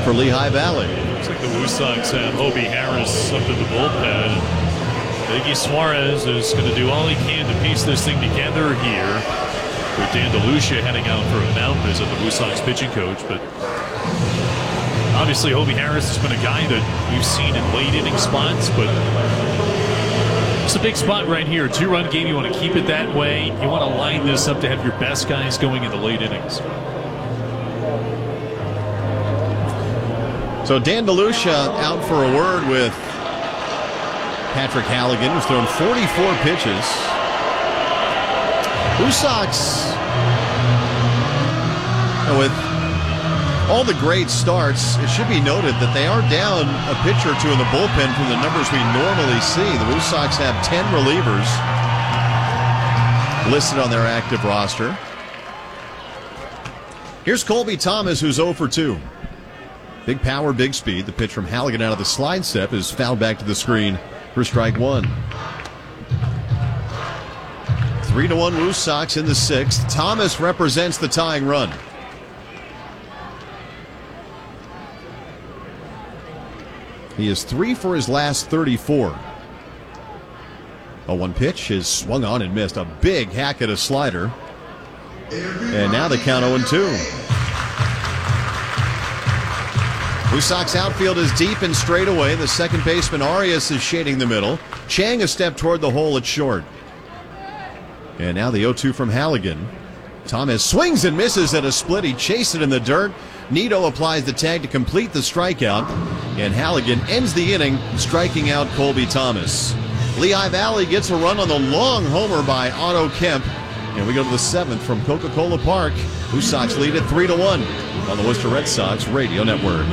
for Lehigh Valley. Looks like the Woo Sox have Hobie Harris up in the bullpen. Iggy Suarez is going to do all he can to piece this thing together here, with Dan DeLucia heading out for a mound visit, the Woo Sox pitching coach. But obviously Hobie Harris has been a guy that we've seen in late inning spots, but it's a big spot right here. 2-run game. You want to keep it that way. You want to line this up to have your best guys going in the late innings. So Dan DeLucia out for a word with Patrick Halligan, who's thrown 44 pitches. Woo Sox, with all the great starts, it should be noted that they are down a pitcher or two in the bullpen from the numbers we normally see. The Woo Sox have 10 relievers listed on their active roster. Here's Colby Thomas, who's 0 for 2. Big power, big speed. The pitch from Halligan out of the slide step is fouled back to the screen for strike one. 3-1 Woo Sox in the sixth. Thomas represents the tying run. He is 3 for his last 34. A 1 pitch is swung on and missed. A big hack at a slider. And now the count 0-2. Woo Sox outfield is deep and straight away. The second baseman Arias is shading the middle. Chang a step toward the hole at short. And now the 0-2 from Halligan. Thomas swings and misses at a split. He chased it in the dirt. Nito applies the tag to complete the strikeout. And Halligan ends the inning striking out Colby Thomas. Lehigh Valley gets a run on the long homer by Otto Kemp. And we go to the seventh from Coca-Cola Park. Woo Sox lead at 3-1 on the Worcester Red Sox Radio Network.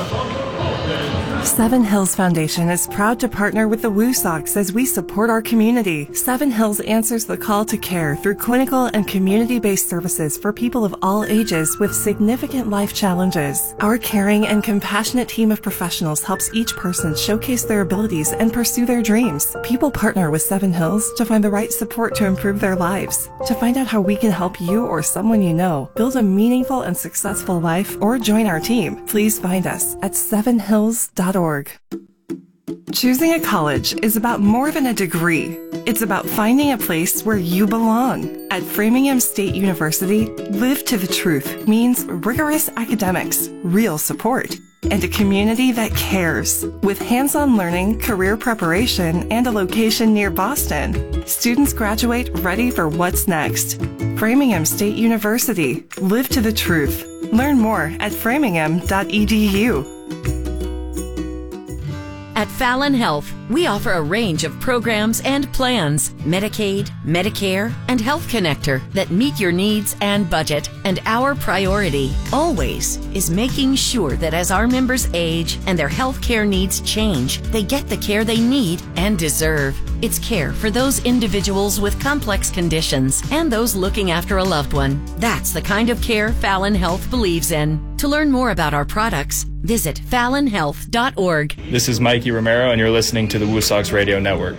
Seven Hills Foundation is proud to partner with the Woo Sox as we support our community. Seven Hills answers the call to care through clinical and community-based services for people of all ages with significant life challenges. Our caring and compassionate team of professionals helps each person showcase their abilities and pursue their dreams. People partner with Seven Hills to find the right support to improve their lives. To find out how we can help you or someone you know build a meaningful and successful life or join our team, please find us at sevenhills.org. Choosing a college is about more than a degree. It's about finding a place where you belong. At Framingham State University, Live to the Truth means rigorous academics, real support, and a community that cares. With hands-on learning, career preparation, and a location near Boston, students graduate ready for what's next. Framingham State University, Live to the Truth. Learn more at framingham.edu. At Fallon Health, we offer a range of programs and plans, Medicaid, Medicare, and Health Connector that meet your needs and budget. And our priority, always, is making sure that as our members age and their health care needs change, they get the care they need and deserve. It's care for those individuals with complex conditions and those looking after a loved one. That's the kind of care Fallon Health believes in. To learn more about our products, visit fallonhealth.org. This is Mikey Romero, and you're listening to the Woo Sox Radio Network.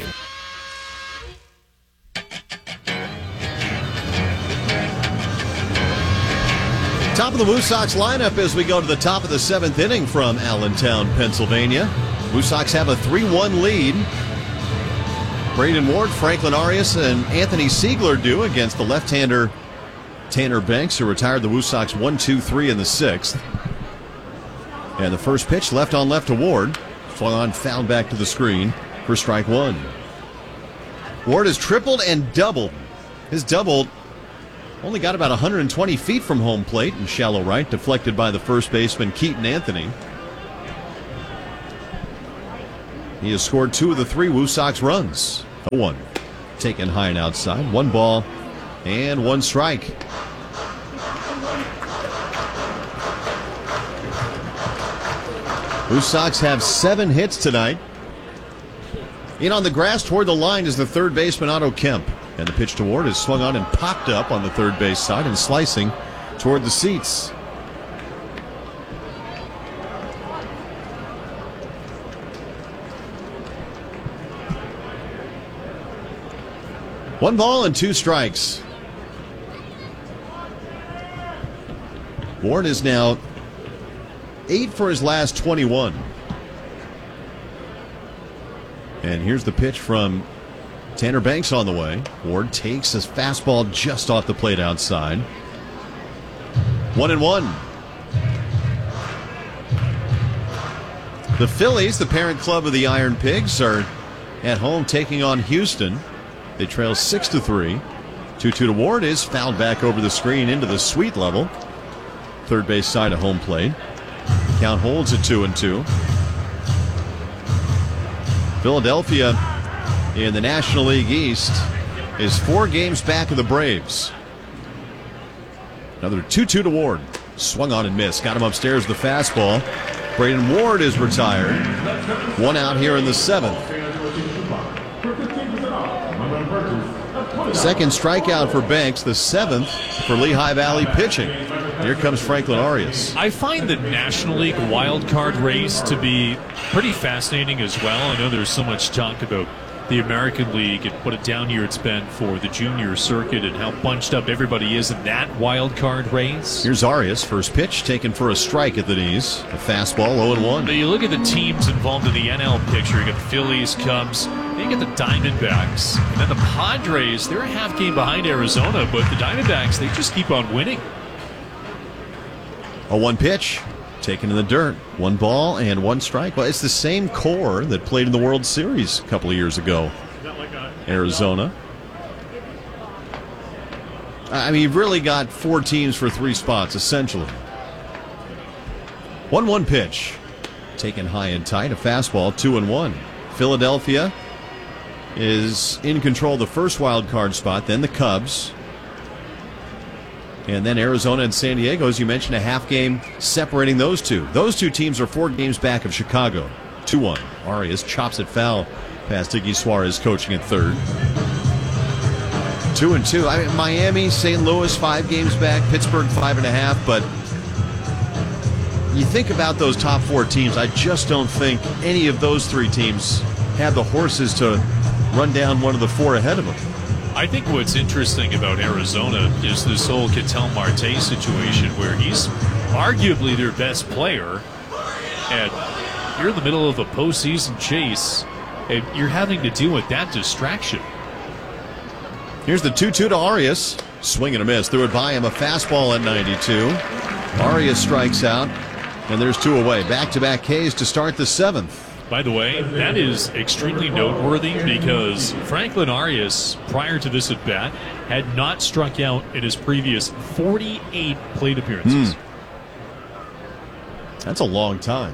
Top of the Woo Sox lineup as we go to the top of the seventh inning from Allentown, Pennsylvania. Woo Sox have a 3-1 lead. Braden Ward, Franklin Arias, and Anthony Siegler do against the left-hander Tanner Banks, who retired the Woo Sox 1-2-3 in the sixth. And the first pitch left on left to Ward. Swung on, fouled back to the screen for strike one. Ward has tripled and doubled. His double only got about 120 feet from home plate in shallow right, deflected by the first baseman Keaton Anthony. He has scored 2 of the 3 Woo Sox runs. 0-1. Taken high and outside. 1 ball and 1 strike. Woo Sox have 7 hits tonight. In on the grass toward the line is the third baseman Otto Kemp. And the pitch to Ward is swung on and popped up on the third base side and slicing toward the seats. One ball and 2 strikes. Ward is now 8 for his last 21. And here's the pitch from Tanner Banks on the way. Ward takes his fastball just off the plate outside. 1-1. The Phillies, the parent club of the Iron Pigs, are at home taking on Houston. They trail 6-3. 2-2 to Ward is fouled back over the screen into the suite level. Third base side of home plate. The count holds at 2-2. Philadelphia in the National League East is 4 games back of the Braves. Another 2-2 to Ward. Swung on and missed. Got him upstairs with the fastball. Braden Ward is retired. 1 out here in the 7th. Second strikeout for Banks, the 7th for Lehigh Valley pitching. Here comes Franklin Arias. I find the National League wild card race to be pretty fascinating as well. I know there's so much talk about the American League and what a down year it's been for the junior circuit and how bunched up everybody is in that wild card race. Here's Arias, first pitch taken for a strike at the knees. A fastball, 0-1. But you look at the teams involved in the NL picture. You got the Phillies, Cubs, you get the Diamondbacks, and then the Padres. They're a half game behind Arizona, but the Diamondbacks, they just keep on winning. A 1 pitch taken in the dirt. 1 ball and 1 strike. Well, it's the same core that played in the World Series a couple of years ago. Arizona. I mean, you've really got 4 teams for 3 spots, essentially. 1-1 pitch. Taken high and tight. A fastball, 2-1. Philadelphia is in control of the first wild card spot, then the Cubs. And then Arizona and San Diego, as you mentioned, a half game separating those two. Those 2 teams are 4 games back of Chicago. 2-1. Arias chops it foul past Iggy Suarez coaching at third. 2-2. I mean, Miami, St. Louis, 5 games back. Pittsburgh, 5.5. But you think about those top 4 teams, I just don't think any of those 3 teams have the horses to run down one of the 4 ahead of them. I think what's interesting about Arizona is this whole Ketel Marte situation where he's arguably their best player, and you're in the middle of a postseason chase, and you're having to deal with that distraction. Here's the 2-2 to Arias. Swing and a miss. Threw it by him. A fastball at 92. Arias strikes out, and there's 2 away. Back-to-back Ks to start the 7th. By the way, that is extremely noteworthy because Franklin Arias, prior to this at-bat, had not struck out in his previous 48 plate appearances. That's a long time.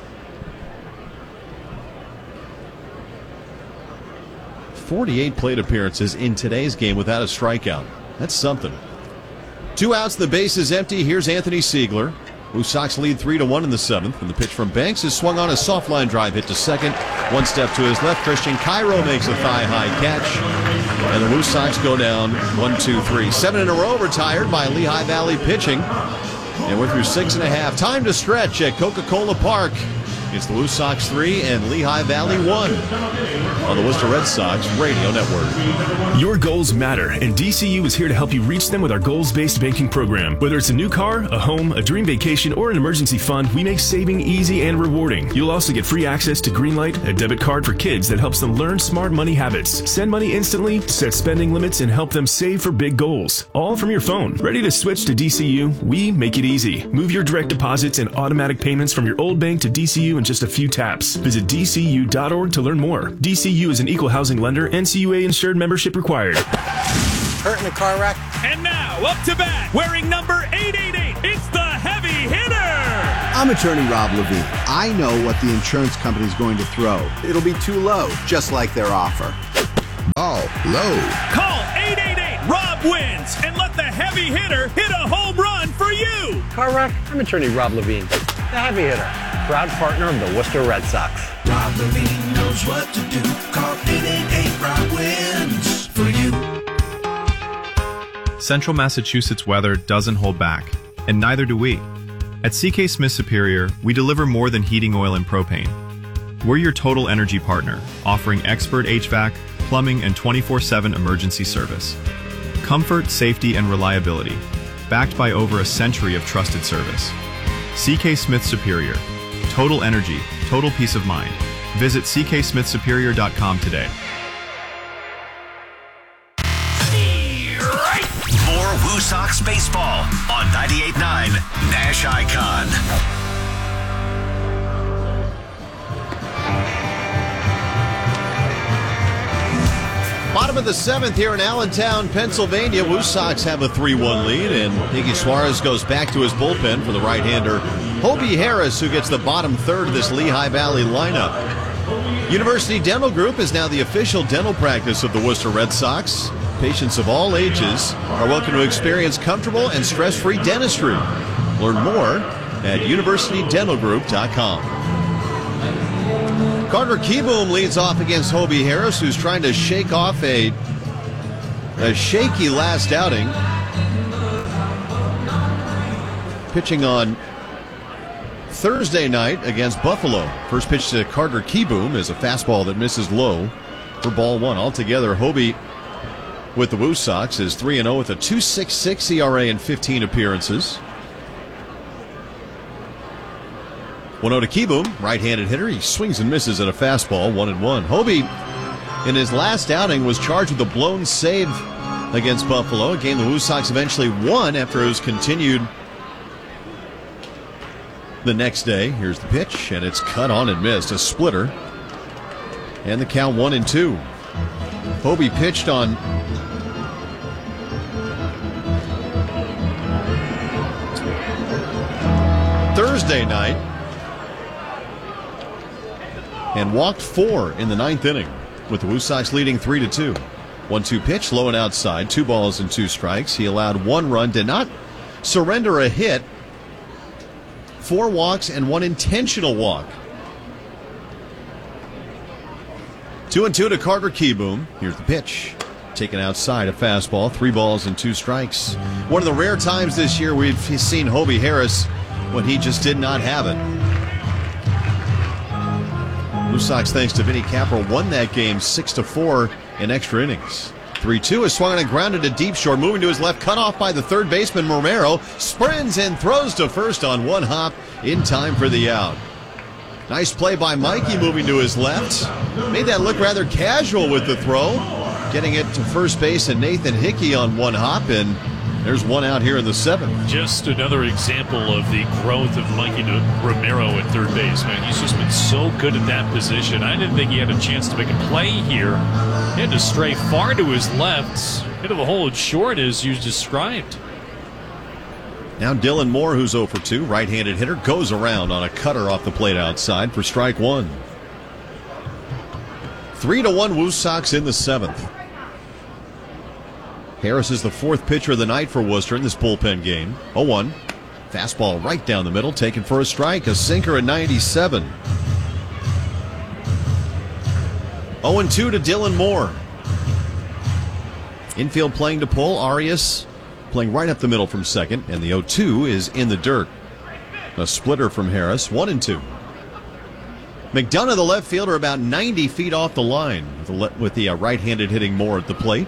.48 plate appearances in today's game without a strikeout. That's something. 2 outs, the base is empty. Here's Anthony Siegler. Blue Sox lead 3-1 in the 7th, and the pitch from Banks is swung on a soft line drive hit to second. 1 step to his left. Christian Cairo makes a thigh-high catch, and the Blue Sox go down 1-2-3. 7 in a row retired by Lehigh Valley pitching, and we're through 6.5. Time to stretch at Coca-Cola Park. It's the Blue Sox 3 and Lehigh Valley 1 on the Worcester Red Sox Radio Network. Your goals matter, and DCU is here to help you reach them with our goals-based banking program. Whether it's a new car, a home, a dream vacation, or an emergency fund, we make saving easy and rewarding. You'll also get free access to Greenlight, a debit card for kids that helps them learn smart money habits. Send money instantly, set spending limits, and help them save for big goals. All from your phone. Ready to switch to DCU? We make it easy. Move your direct deposits and automatic payments from your old bank to DCU in just a few taps. Visit DCU.org to learn more. DCU is an equal housing lender. NCUA insured membership required. Hurt in a car wreck? And now, up to bat, wearing number 888, it's the heavy hitter! I'm attorney Rob Levine. I know what the insurance company's going to throw. It'll be too low, just like their offer. Oh, low. Call 888-ROB WINS and let the heavy hitter hit a home run for you! Car wreck? I'm attorney Rob Levine, the heavy hitter, proud partner of the Worcester Red Sox. Rob Levine knows what to do. Call 888-ROB-WINS for you. Central Massachusetts weather doesn't hold back, and neither do we. At CK Smith Superior, we deliver more than heating oil and propane. We're your total energy partner, offering expert HVAC, plumbing, and 24/7 emergency service. Comfort, safety, and reliability, backed by over a century of trusted service. CK Smith Superior. Total energy, total peace of mind. Visit cksmithsuperior.com today. More Woo Sox baseball on 98.9 Nash Icon. Bottom of the 7th here in Allentown, Pennsylvania. Woo Sox have a 3-1 lead, and Iggy Suarez goes back to his bullpen for the right-hander Hobie Harris, who gets the bottom third of this Lehigh Valley lineup. University Dental Group is now the official dental practice of the Worcester Red Sox. Patients of all ages are welcome to experience comfortable and stress-free dentistry. Learn more at universitydentalgroup.com. Carter Kieboom leads off against Hobie Harris, who's trying to shake off a shaky last outing. Pitching on Thursday night against Buffalo. First pitch to Carter Kieboom is a fastball that misses low for ball one. Altogether, Hobie with the Woo Sox is 3-0 with a 2.66 ERA in 15 appearances. 1-0 to Kieboom, right-handed hitter. He swings and misses at a fastball, 1-1. Hobie, in his last outing, was charged with a blown save against Buffalo, a game the Woo Sox eventually won after it was continued the next day. Here's the pitch, and it's cut on and missed. A splitter. And the count 1-2. Hobie pitched on Thursday night and walked 4 in the 9th inning, with the Woo Sox leading 3-2. 1-2 pitch, low and outside, 2 balls and 2 strikes. He allowed 1 run, did not surrender a hit, 4 walks and 1 intentional walk. 2-2 to Carter Kieboom. Here's the pitch. Taken outside, a fastball, 3 balls and 2 strikes. One of the rare times this year we've seen Hobie Harris when he just did not have it. Woo Sox, thanks to Vinny Capra, won that game 6-4 in extra innings. 3-2 is swung on and grounded to deep short, moving to his left, cut off by the third baseman Romero, sprints and throws to first on 1 hop in time for the out. Nice play by Mikey, moving to his left. Made that look rather casual with the throw, getting it to first base and Nathan Hickey on 1 hop, and there's 1 out here in the 7th. Just another example of the growth of Mikey Romero at third base, man. He's just been so good at that position. I didn't think he had a chance to make a play here. He had to stray far to his left, hit the hole short as you described. Now Dylan Moore, who's 0 for 2, right-handed hitter, goes around on a cutter off the plate outside for strike 1. 3-1 Woo Sox in the 7th. Harris is the 4th pitcher of the night for Worcester in this bullpen game. 0-1. Fastball right down the middle, taken for a strike. A sinker at 97. 0-2 to Dylan Moore. Infield playing to pull. Arias playing right up the middle from second. And the 0-2 is in the dirt. A splitter from Harris. 1-2. McDonough, the left fielder, about 90 feet off the line with the right-handed hitting Moore at the plate.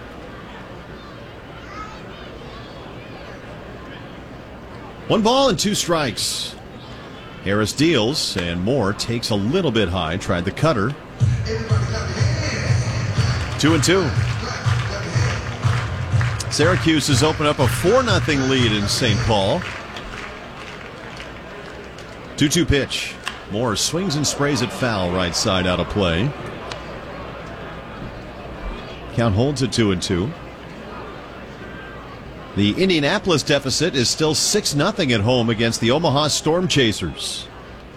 One ball and 2 strikes. Harris deals, and Moore takes a little bit high. Tried the cutter. 2-2. Syracuse has opened up a 4-0 lead in St. Paul. 2-2 pitch. Moore swings and sprays it foul, right side out of play. Count holds at 2-2. The Indianapolis deficit is still 6-0 at home against the Omaha Storm Chasers.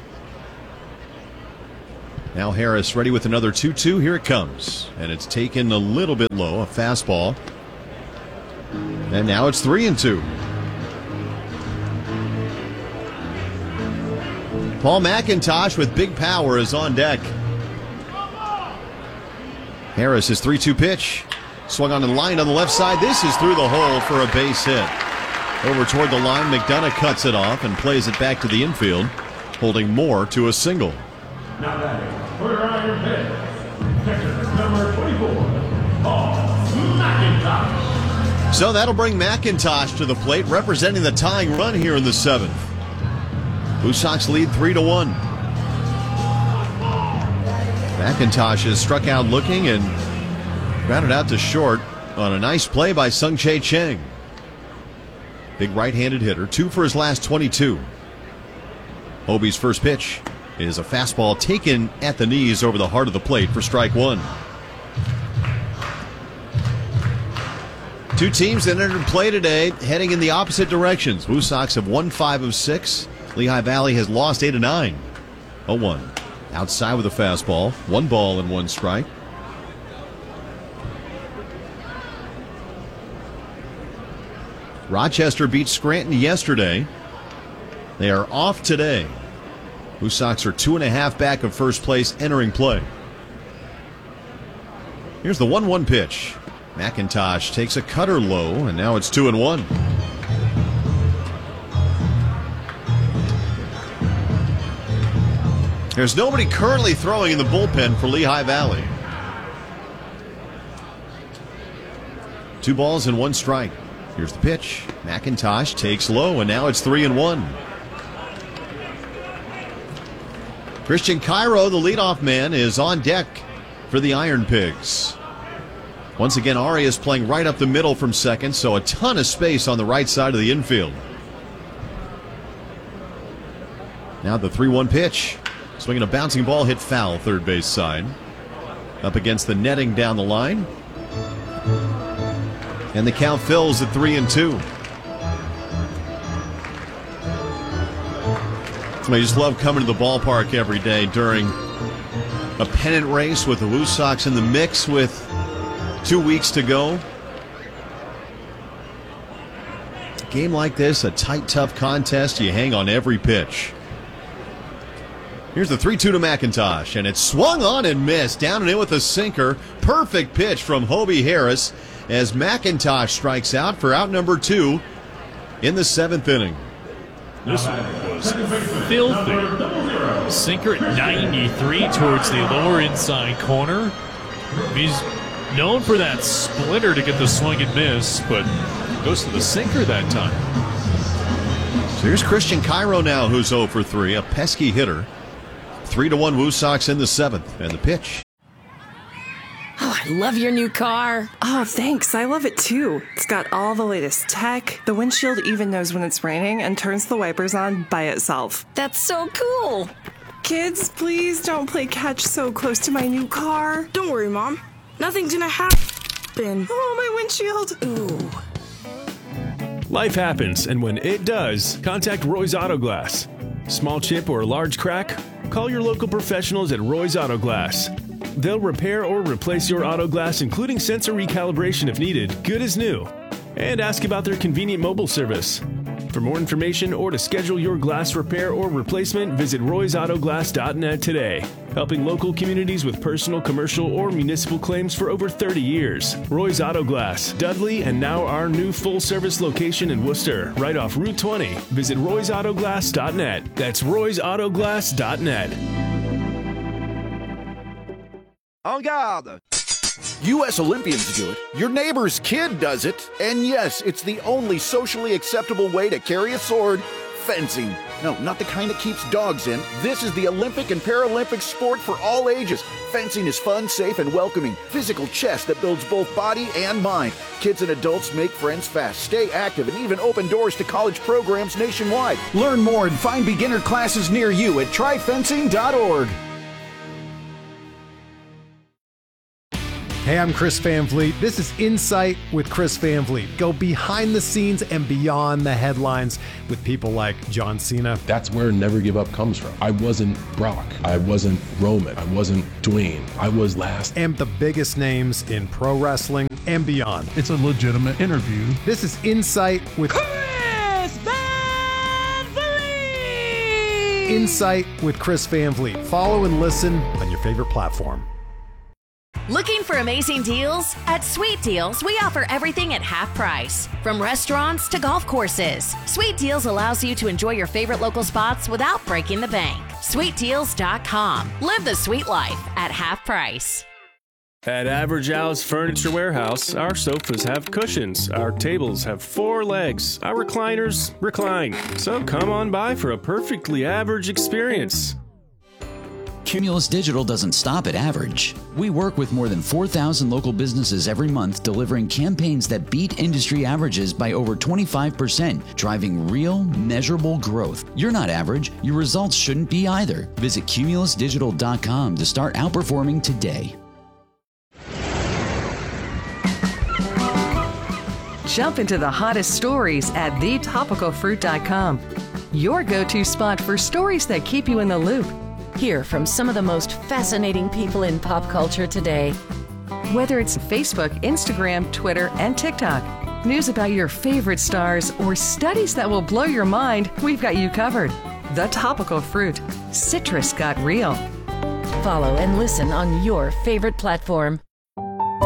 Now Harris ready with another 2-2. Here it comes. And it's taken a little bit low, a fastball. And now it's 3-2. Paul McIntosh with big power is on deck. Harris, his 3-2 pitch. Swung on and lined on the left side. This is through the hole for a base hit. Over toward the line, McDonough cuts it off and plays it back to the infield, holding Moore to a single. Now batting, for your pitch, catcher number 24, Paul McIntosh. So that'll bring McIntosh to the plate, representing the tying run here in the 7th. Blue Sox lead 3-1. McIntosh is struck out looking and grounded out to short on a nice play by Sung-Chae Cheng. Big right-handed hitter, 2 for his last 22. Hobie's first pitch is a fastball taken at the knees over the heart of the plate for strike 1. Two teams that entered play today heading in the opposite directions. Woo Sox have won 5 of 6. Lehigh Valley has lost 8 of 9. 0-1. Outside with a fastball. 1 ball and 1 strike. Rochester beat Scranton yesterday. They are off today. Woo Sox are 2.5 back of first place entering play. Here's the 1-1 pitch. McIntosh takes a cutter low, and now it's 2-1. There's nobody currently throwing in the bullpen for Lehigh Valley. 2 balls and 1 strike. Here's the pitch. McIntosh takes low, and now it's 3-1. Christian Cairo, the leadoff man, is on deck for the Iron Pigs. Once again, Arias playing right up the middle from second, so a ton of space on the right side of the infield. Now the 3-1 pitch. Swinging a bouncing ball, hit foul third base side. Up against the netting down the line. And the count fills at 3-2. I just love coming to the ballpark every day during a pennant race with the Woo Sox in the mix with 2 weeks to go. A game like this, a tight, tough contest, you hang on every pitch. Here's the 3-2 to McIntosh, and it's swung on and missed. Down and in with a sinker. Perfect pitch from Hobie Harris as McIntosh strikes out for out number 2 in the 7th inning. This was filthy. Sinker at 93 towards the lower inside corner. He's known for that splitter to get the swing and miss, but goes to the sinker that time. So here's Christian Cairo now, who's 0 for 3, a pesky hitter. 3-1 Woo Sox in the 7th, and the pitch. Oh, I love your new car. Oh, thanks. I love it too. It's got all the latest tech. The windshield even knows when it's raining and turns the wipers on by itself. That's so cool. Kids, please don't play catch so close to my new car. Don't worry, Mom. Nothing's gonna happen. Oh, my windshield. Ooh. Life happens, and when it does, contact Roy's Auto Glass. Small chip or large crack? Call your local professionals at Roy's Auto Glass. They'll repair or replace your auto glass, including sensor recalibration if needed, good as new. And ask about their convenient mobile service. For more information or to schedule your glass repair or replacement, visit roysautoglass.net today. Helping local communities with personal, commercial, or municipal claims for over 30 years. Roy's Auto Glass, Dudley, and now our new full-service location in Worcester, right off Route 20. Visit roysautoglass.net. That's roysautoglass.net. En garde! U.S. Olympians do it, your neighbor's kid does it, and yes, it's the only socially acceptable way to carry a sword, fencing. No, not the kind that keeps dogs in. This is the Olympic and Paralympic sport for all ages. Fencing is fun, safe, and welcoming. Physical chess that builds both body and mind. Kids and adults make friends fast, stay active, and even open doors to college programs nationwide. Learn more and find beginner classes near you at tryfencing.org. Hey, I'm Chris Van Vliet. This is Insight with Chris Van Vliet. Go behind the scenes and beyond the headlines with people like John Cena. That's where Never Give Up comes from. I wasn't Brock. I wasn't Roman. I wasn't Dwayne. I was last. And the biggest names in pro wrestling and beyond. It's a legitimate interview. This is Insight with Chris Van Vliet! Insight with Chris Van Vliet. Follow and listen on your favorite platform. Looking for amazing deals? At Sweet Deals, we offer everything at half price. From restaurants to golf courses, Sweet Deals allows you to enjoy your favorite local spots without breaking the bank. SweetDeals.com. Live the sweet life at half price. At Average Al's Furniture Warehouse, our sofas have cushions, our tables have 4 legs, our recliners recline. So come on by for a perfectly average experience. Cumulus Digital doesn't stop at average. We work with more than 4,000 local businesses every month, delivering campaigns that beat industry averages by over 25%, driving real, measurable growth. You're not average. Your results shouldn't be either. Visit cumulusdigital.com to start outperforming today. Jump into the hottest stories at thetopicalfruit.com. Your go-to spot for stories that keep you in the loop. Hear from some of the most fascinating people in pop culture today. Whether it's Facebook, Instagram, Twitter, and TikTok, news about your favorite stars, or studies that will blow your mind, we've got you covered. The Topical Fruit. Citrus got real. Follow and listen on your favorite platform.